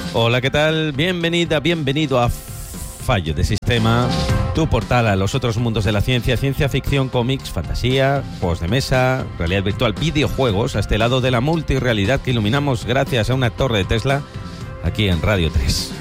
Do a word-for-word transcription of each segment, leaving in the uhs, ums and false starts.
Hola, ¿qué tal? Bienvenida, bienvenido a Fallo de Sistema, tu portal a los otros mundos de la ciencia, ciencia ficción, cómics, fantasía, juegos de mesa, realidad virtual, videojuegos, a este lado de la multirrealidad que iluminamos gracias a una torre de Tesla aquí en Radio tres.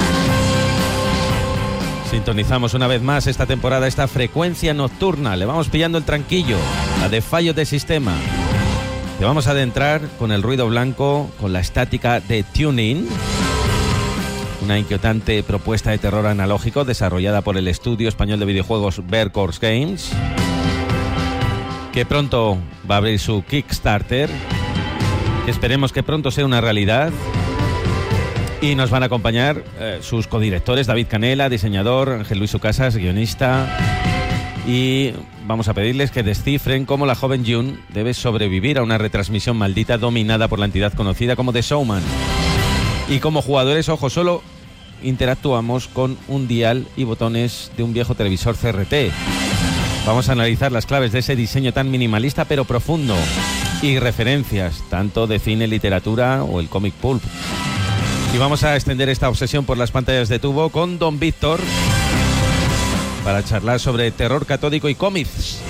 Sintonizamos una vez más esta temporada, esta frecuencia nocturna, le vamos pillando el tranquillo, la de Fallo de Sistema. Te vamos a adentrar con el ruido blanco, con la estática de Tuning, una inquietante propuesta de terror analógico desarrollada por el estudio español de videojuegos Vercourse Games, que pronto va a abrir su Kickstarter, que esperemos que pronto sea una realidad. Y nos van a acompañar eh, sus codirectores, David Canela, diseñador, Ángel Luis Ucasas, guionista. Y vamos a pedirles que descifren cómo la joven June debe sobrevivir a una retransmisión maldita dominada por la entidad conocida como The Showman. Y como jugadores, ojo, solo interactuamos con un dial y botones de un viejo televisor C R T. Vamos a analizar las claves de ese diseño tan minimalista pero profundo. Y referencias, tanto de cine, literatura o el cómic pulp. Y vamos a extender esta obsesión por las pantallas de tubo con Don Víctor para charlar sobre terror catódico y cómics.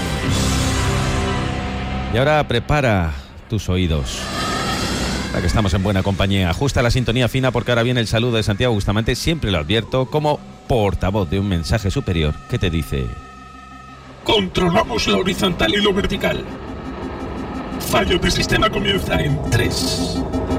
Y ahora prepara tus oídos, para que estamos en buena compañía. Ajusta la sintonía fina porque ahora viene el saludo de Santiago Bustamante. Siempre lo advierto como portavoz de un mensaje superior que te dice: controlamos lo horizontal y lo vertical. Fallo de Sistema comienza en tres,